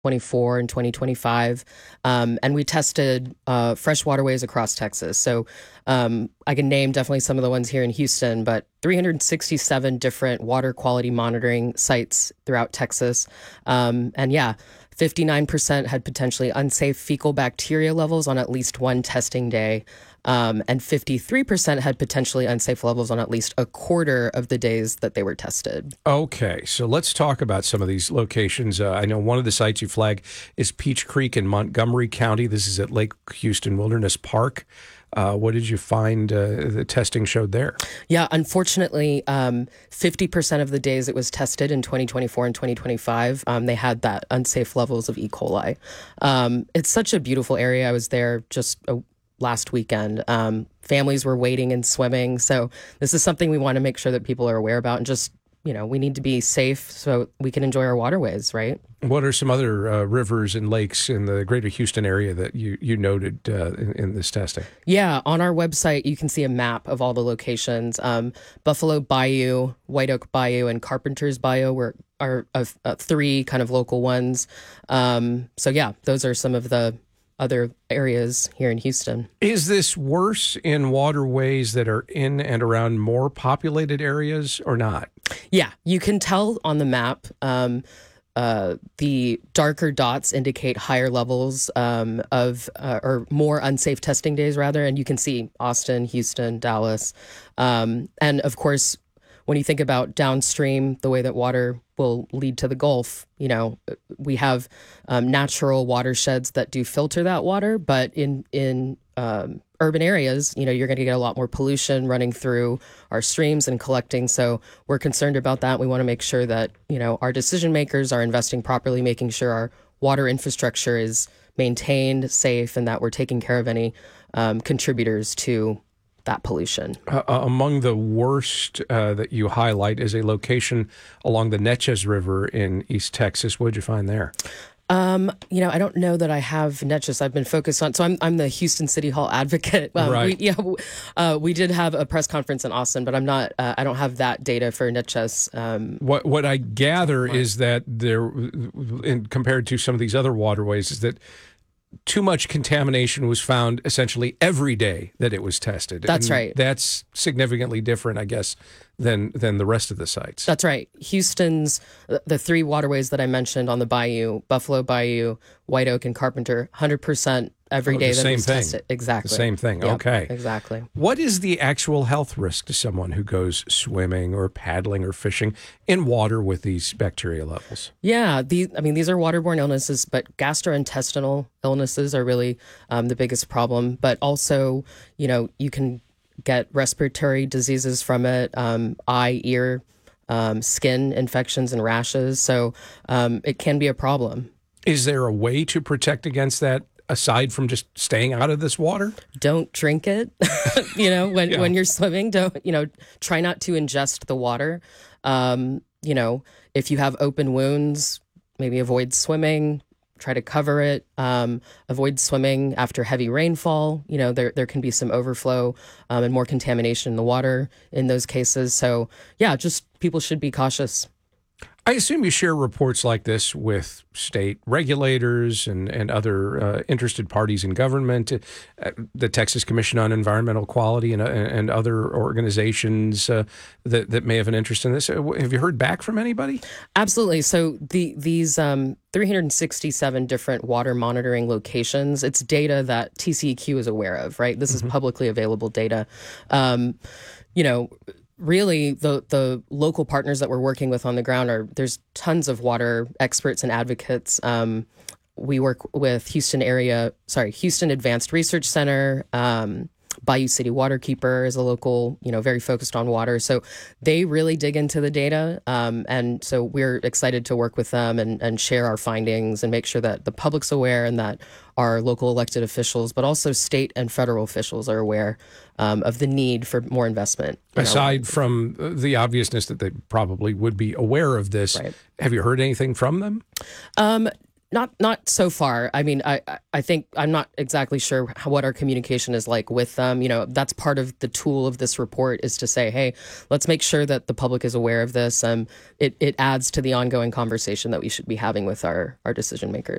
2024 and 2025. And we tested fresh waterways across Texas. So I can name definitely some of the ones here in Houston, but 367 different water quality monitoring sites throughout Texas. And yeah, 59% had potentially unsafe fecal bacteria levels on at least one testing day. And 53% had potentially unsafe levels on at least a quarter of the days that they were tested. Okay, so let's talk about some of these locations. I know one of the sites you flag is Peach Creek in Montgomery County. This is at Lake Houston Wilderness Park. What did you find the testing showed there? Yeah, unfortunately, 50% of the days it was tested in 2024 and 2025, they had that unsafe levels of E. coli. It's such a beautiful area. I was there just last weekend. Families were wading and swimming. So this is something we want to make sure that people are aware about, and just, we need to be safe so we can enjoy our waterways, right? What are some other rivers and lakes in the greater Houston area that you noted in this testing? Yeah, on our website, you can see a map of all the locations. Buffalo Bayou, White Oak Bayou, and Carpenter's Bayou are three kind of local ones. So yeah, those are some of the other areas here in Houston. Is this worse in waterways that are in and around more populated areas or not? Yeah, you can tell on the map. The darker dots indicate higher levels or more unsafe testing days, rather. And you can see Austin, Houston, Dallas. And of course, when you think about downstream, the way that water will lead to the Gulf, we have natural watersheds that do filter that water. But in urban areas, you're going to get a lot more pollution running through our streams and collecting. So we're concerned about that. We want to make sure that, our decision makers are investing properly, making sure our water infrastructure is maintained, safe, and that we're taking care of any contributors to that pollution. Among the worst that you highlight is a location along the Neches River in East Texas. What did you find there? I don't know that I have Neches. I've been focused on, so I'm the Houston City Hall advocate. Right. We did have a press conference in Austin, but I'm not, I don't have that data for Neches. What I gather is that compared to some of these other waterways, is that too much contamination was found essentially every day that it was tested. That's right. That's significantly different, I guess, than the rest of the sites. That's right. Houston's, the three waterways that I mentioned on the bayou, Buffalo Bayou, White Oak, and Carpenter, 100% every day that it was tested. Exactly. The same thing. Yep, okay. Exactly. What is the actual health risk to someone who goes swimming or paddling or fishing in water with these bacteria levels? Yeah, these are waterborne illnesses, but gastrointestinal illnesses are really the biggest problem. But also, you can get respiratory diseases from it, eye, ear, skin infections and rashes. So it can be a problem. Is there a way to protect against that aside from just staying out of this water? Don't drink it. When you're swimming, try not to ingest the water. If you have open wounds, maybe avoid swimming. Try to cover it. Avoid swimming after heavy rainfall. There can be some overflow and more contamination in the water in those cases. So, yeah, just people should be cautious. I assume you share reports like this with state regulators and other interested parties in government, the Texas Commission on Environmental Quality and other organizations that may have an interest in this. Have you heard back from anybody? Absolutely. So these 367 different water monitoring locations, it's data that TCEQ is aware of, right? This is publicly available data. Really, the local partners that we're working with on the ground there's tons of water experts and advocates. We work with Houston Advanced Research Center. Bayou City Waterkeeper is a local, very focused on water. So they really dig into the data. And so we're excited to work with them and share our findings and make sure that the public's aware and that our local elected officials, but also state and federal officials are aware of the need for more investment. Aside from the obviousness that they probably would be aware of this, right. Have you heard anything from them? Not so far. I mean, I think I'm not exactly sure what our communication is like with them. You know, that's part of the tool of this report is to say, hey, let's make sure that the public is aware of this. It adds to the ongoing conversation that we should be having with our decision makers.